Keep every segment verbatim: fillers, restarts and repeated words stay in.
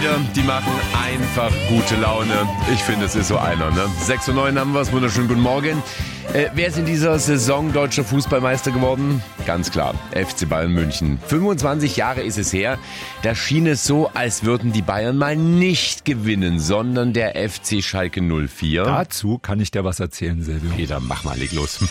Die machen einfach gute Laune. Ich finde, es ist so einer. Ne? sechs Uhr neun haben wir es. Wunderschönen guten Morgen. Äh, wer ist in dieser Saison deutscher Fußballmeister geworden? Ganz klar, F C Bayern München. fünfundzwanzig Jahre ist es her. Da schien es so, als würden die Bayern mal nicht gewinnen, sondern der F C Schalke null vier. Dazu kann ich dir was erzählen, Silvio. Peter, mach mal, leg los.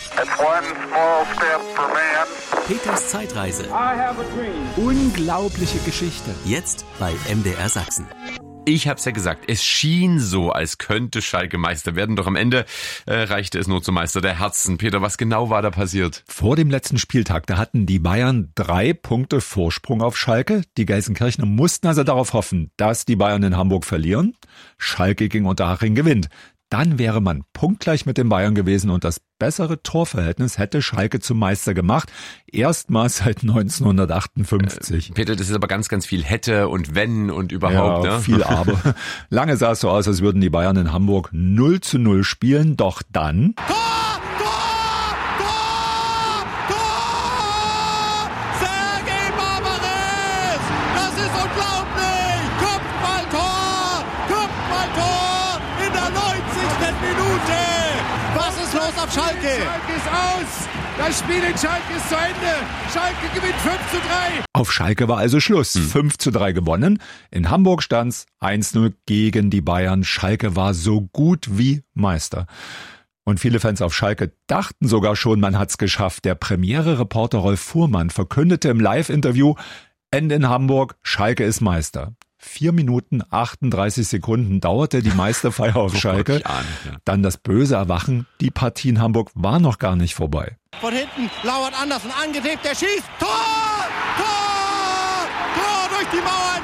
Peters Zeitreise. Unglaubliche Geschichte. Jetzt bei M D R Sachsen. Ich hab's ja gesagt, es schien so, als könnte Schalke Meister werden, doch am Ende äh, reichte es nur zum Meister der Herzen. Peter, was genau war da passiert? Vor dem letzten Spieltag, da hatten die Bayern drei Punkte Vorsprung auf Schalke. Die Gelsenkirchener mussten also darauf hoffen, dass die Bayern in Hamburg verlieren. Schalke gegen Unterhaching gewinnt. Dann wäre man punktgleich mit den Bayern gewesen und das bessere Torverhältnis hätte Schalke zum Meister gemacht. Erstmals seit neunzehnhundertachtundfünfzig. Äh, Peter, das ist aber ganz, ganz viel hätte und wenn und überhaupt. Ja, ne? viel aber. Lange sah es so aus, als würden die Bayern in Hamburg null zu null spielen, doch dann... Tor! Tor! Tor! Tor! Sergej Barbares! Das ist unglaublich! Kopfballtor! Kopfballtor! In der neunzigsten Minute! Was ist los auf Schalke? Schalke ist aus! Das Spiel in Schalke ist zu Ende! Schalke gewinnt fünf zu drei! Auf Schalke war also Schluss. Hm. fünf zu drei gewonnen. In Hamburg stand's eins null gegen die Bayern. Schalke war so gut wie Meister. Und viele Fans auf Schalke dachten sogar schon, man hat's geschafft. Der Premiere-Reporter Rolf Fuhrmann verkündete im Live-Interview, Ende in Hamburg, Schalke ist Meister. Vier Minuten achtunddreißig Sekunden dauerte die Meisterfeier auf Schalke. Dann das böse Erwachen. Die Partie in Hamburg war noch gar nicht vorbei. Von hinten lauert Andersen, angetippt, der schießt. Tor! Tor! Tor durch die Mauer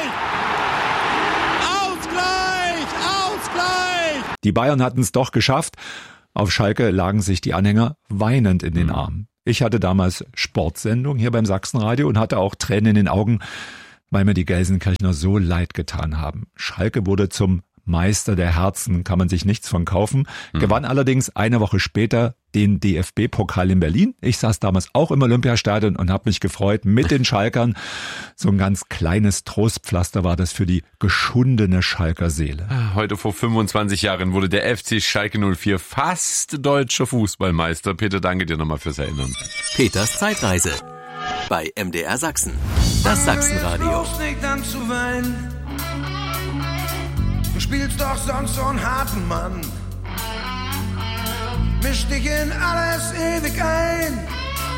durch! Ausgleich! Ausgleich! Die Bayern hatten es doch geschafft. Auf Schalke lagen sich die Anhänger weinend in den Armen. Ich hatte damals Sportsendung hier beim Sachsenradio und hatte auch Tränen in den Augen, weil mir die Gelsenkirchener so leid getan haben. Schalke wurde zum Meister der Herzen, kann man sich nichts von kaufen, mhm. gewann allerdings eine Woche später den D F B-Pokal in Berlin. Ich saß damals auch im Olympiastadion und habe mich gefreut mit den Schalkern. So ein ganz kleines Trostpflaster war das für die geschundene Schalker Seele. Heute vor fünfundzwanzig Jahren wurde der F C Schalke null vier fast deutscher Fußballmeister. Peter, danke dir nochmal fürs Erinnern. Peters Zeitreise bei M D R Sachsen. Das Sachsenradio. Du spielst doch sonst so einen harten Mann. Misch dich in alles ewig ein.